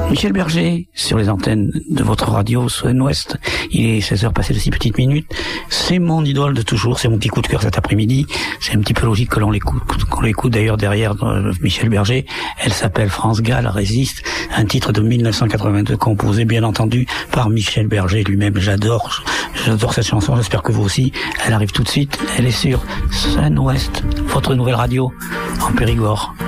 Michel Berger, sur les antennes de votre radio Sud-Ouest. Il est 16h passé de 6 petites minutes. C'est mon idole de toujours, c'est mon petit coup de cœur cet après-midi. C'est un petit peu logique que l'on l'écoute d'ailleurs derrière Michel Berger. Elle s'appelle France Gall résiste, un titre de 1982 composé bien entendu par Michel Berger lui-même. J'adore cette chanson, j'espère que vous aussi. Elle arrive tout de suite, elle est sur Sud-Ouest, votre nouvelle radio en Périgord.